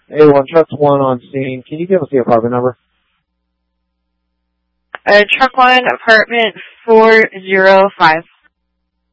A1, Truck 1 on scene. Can you give us the apartment number? Truck 1, apartment 405.